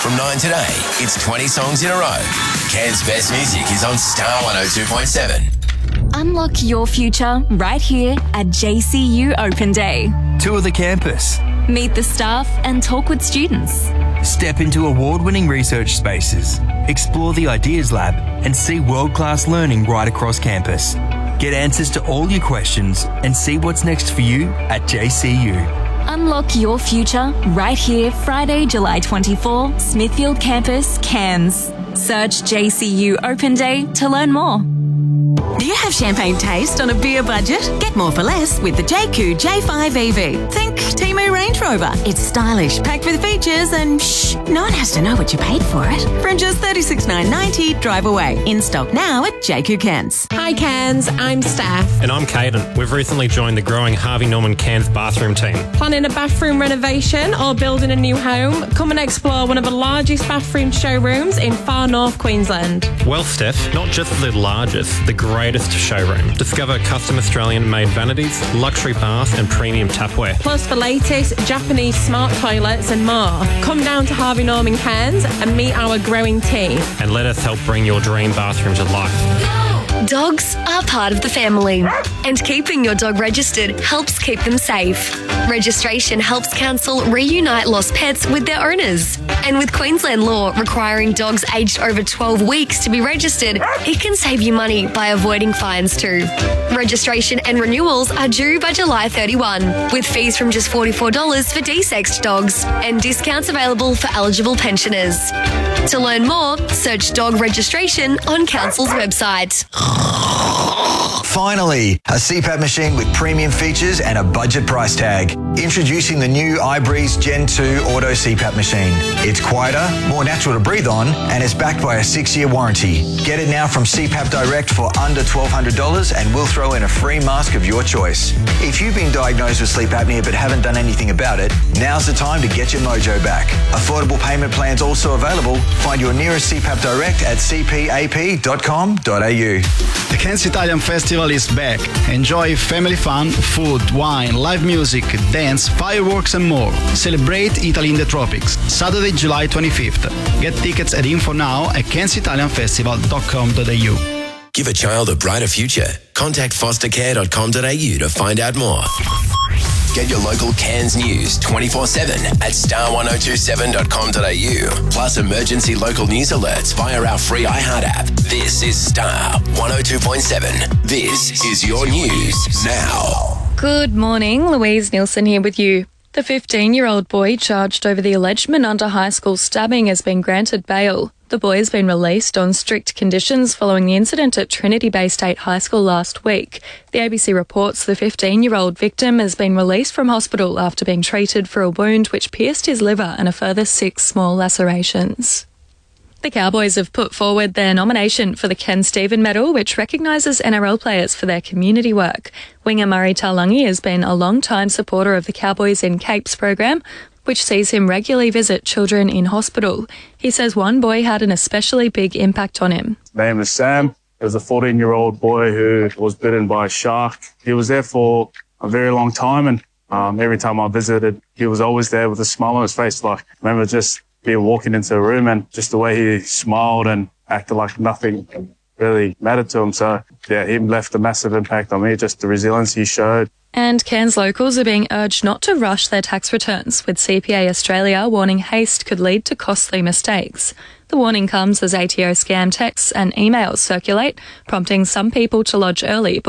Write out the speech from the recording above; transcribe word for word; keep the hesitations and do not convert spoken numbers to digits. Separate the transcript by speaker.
Speaker 1: From nine today, it's twenty songs in a row. Cairns' best music is on Star one oh two point seven.
Speaker 2: Unlock your future right here at J C U Open Day.
Speaker 3: Tour the campus.
Speaker 2: Meet the staff and talk with students.
Speaker 3: Step into award-winning research spaces. Explore the Ideas Lab and see world-class learning right across campus. Get answers to all your questions and see what's next for you at J C U.
Speaker 2: Unlock your future right here, Friday, July twenty-fourth, Smithfield Campus, Cairns. Search J C U Open Day to learn more.
Speaker 4: Do you have champagne taste on a beer budget? Get more for less with the J Q J five E V. Think Timu Range Rover. It's stylish, packed with features, and shh, no one has to know what you paid for it. From just thirty-six thousand nine hundred ninety, drive away. In stock now at J Q Cairns.
Speaker 5: Hi Cairns, I'm Steph.
Speaker 6: And I'm Caden. We've recently joined the growing Harvey Norman Cairns bathroom team.
Speaker 5: Planning a bathroom renovation or building a new home? Come and explore one of the largest bathroom showrooms in far north Queensland.
Speaker 6: Well, Steph, not just the largest, the greatest showroom. Discover custom Australian-made vanities, luxury bath and premium tapware.
Speaker 5: Plus the latest Japanese smart toilets and more. Come down to Harvey Norman Cairns and meet our growing team.
Speaker 6: And let us help bring your dream bathroom to life.
Speaker 7: Dogs are part of the family, and keeping your dog registered helps keep them safe. Registration helps council reunite lost pets with their owners. And with Queensland law requiring dogs aged over twelve weeks to be registered, it can save you money by avoiding fines too. Registration and renewals are due by July thirty-first, with fees from just forty-four dollars for desexed dogs and discounts available for eligible pensioners. To learn more, search dog registration on Council's website.
Speaker 8: Finally, a C PAP machine with premium features and a budget price tag. Introducing the new iBreeze Gen two Auto C PAP machine. It's quieter, more natural to breathe on, and is backed by a six-year warranty. Get it now from C PAP Direct for under twelve hundred dollars, and we'll throw in a free mask of your choice. If you've been diagnosed with sleep apnea but haven't done anything about it, now's the time to get your mojo back. Affordable payment plans also available. Find your nearest C PAP Direct at c p a p dot com dot a u.
Speaker 9: The Cairns Italian Festival is back. Enjoy family fun, food, wine, live music, dance, fireworks and more. Celebrate Italy in the tropics. Saturday, July twenty-fifth. Get tickets at info now at cairns italian festival dot com dot a u.
Speaker 1: Give a child a brighter future. Contact foster care dot com dot a u to find out more. Get your local Cairns news twenty-four seven at star one oh two seven dot com dot a u. Plus emergency local news alerts via our free iHeart app. This is Star one oh two point seven. This is your news now.
Speaker 10: Good morning, Louise Nielsen here with you. The fifteen-year-old boy charged over the alleged Manunda High School stabbing has been granted bail. The boy has been released on strict conditions following the incident at Trinity Bay State High School last week. The A B C reports the fifteen-year-old victim has been released from hospital after being treated for a wound which pierced his liver and a further six small lacerations. The Cowboys have put forward their nomination for the Ken Stephen Medal, which recognises N R L players for their community work. Winger Murray Taulagi has been a long-time supporter of the Cowboys in Capes program, which sees him regularly visit children in hospital. He says one boy had an especially big impact on him.
Speaker 11: His name is Sam. He was a fourteen-year-old boy who was bitten by a shark. He was there for a very long time, and um, every time I visited, he was always there with a smile on his face. Like, I remember just being walking into a room and just the way he smiled and acted like nothing really mattered to him. So, yeah, he left a massive impact on me, just the resilience he showed.
Speaker 10: And Cairns locals are being urged not to rush their tax returns, with C P A Australia warning haste could lead to costly mistakes. The warning comes as A T O scam texts and emails circulate, prompting some people to lodge early